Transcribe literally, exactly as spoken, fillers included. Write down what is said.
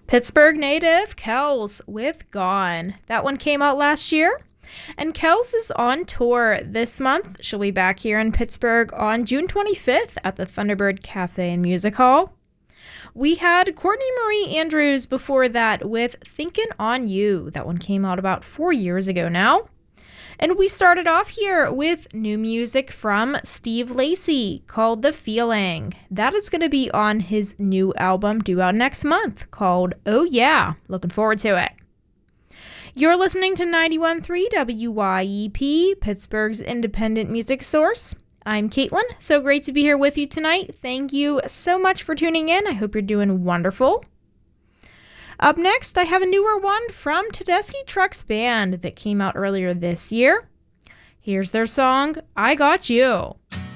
Pittsburgh native Kells with Gone. That one came out last year. And Kells is on tour this month. She'll be back here in Pittsburgh on June twenty-fifth at the Thunderbird Cafe and Music Hall. We had Courtney Marie Andrews before that with Thinkin' on You. That one came out about four years ago now. And we started off here with new music from Steve Lacy called The Feeling. That is going to be on his new album due out next month called Oh Yeah. Looking forward to it. You're listening to ninety-one point three W Y E P, Pittsburgh's independent music source. I'm Caitlin. So great to be here with you tonight. Thank you so much for tuning in. I hope you're doing wonderful. Up next, I have a newer one from Tedeschi Trucks Band that came out earlier this year. Here's their song, I Got You.